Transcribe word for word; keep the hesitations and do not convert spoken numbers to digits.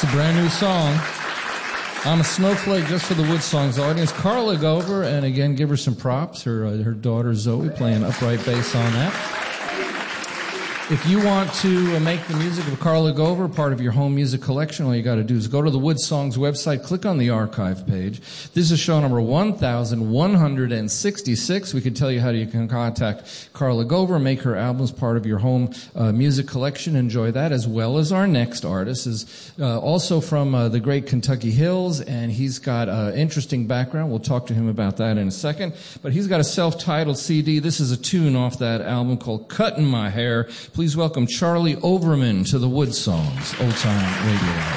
It's a brand new song. I'm a snowflake just for the Wood Songs audience. Carla Gover, and again, give her some props. Her uh, her daughter Zoe playing upright bass on that. If you want to uh, make the music of Carla Gover part of your home music collection, all you got to do is go to the Wood Songs website, click on the archive page. This is show number one thousand one hundred sixty-six. We can tell you how you can contact Carla Gover, make her albums part of your home uh, music collection. Enjoy that, as well as our next artist is uh, also from uh, the great Kentucky Hills, and he's got an interesting background. We'll talk to him about that in a second. But he's got a self-titled C D. This is a tune off that album called Cuttin' My Hair. Please welcome Charlie Overman to the Wood Songs Old Time Radio Hour.